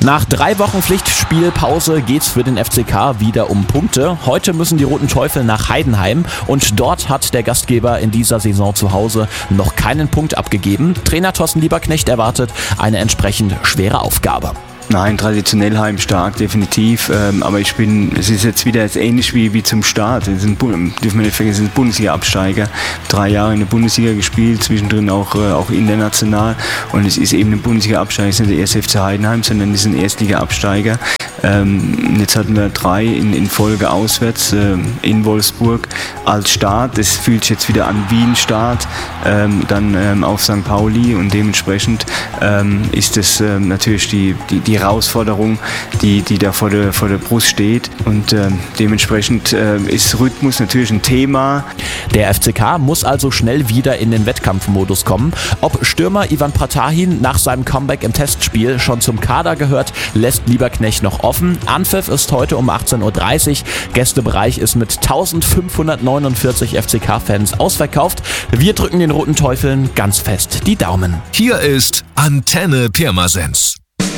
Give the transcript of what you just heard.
Nach 3 Wochen Pflichtspielpause geht's für den FCK wieder um Punkte. Heute müssen die Roten Teufel nach Heidenheim und dort hat der Gastgeber in dieser Saison zu Hause noch keinen Punkt abgegeben. Trainer Thorsten Lieberknecht erwartet eine entsprechend schwere Aufgabe. Nein, traditionell heimstark, definitiv. Aber es ist jetzt wieder ähnlich wie zum Start. Dürfen wir nicht vergessen, sind Bundesliga-Absteiger. 3 Jahre in der Bundesliga gespielt, zwischendrin auch international. Und es ist eben ein Bundesliga-Absteiger, es ist nicht der erste FC Heidenheim, sondern es ist ein Erstliga-Absteiger. Jetzt hatten wir 3 in Folge auswärts in Wolfsburg als Start. Das fühlt sich jetzt wieder an wie ein Start, dann auf St. Pauli und dementsprechend ist es natürlich die Herausforderung, die da vor der Brust steht und dementsprechend ist Rhythmus natürlich ein Thema. Der FCK muss also schnell wieder in den Wettkampfmodus kommen. Ob Stürmer Ivan Pratahin nach seinem Comeback im Testspiel schon zum Kader gehört, lässt Lieberknecht noch offen. Anpfiff ist heute um 18.30 Uhr. Gästebereich ist mit 1549 FCK-Fans ausverkauft. Wir drücken den Roten Teufeln ganz fest die Daumen. Hier ist Antenne Pirmasens.